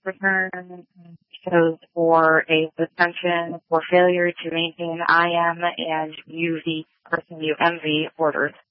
return shows for a suspension for failure to maintain IM and UV or UMV orders.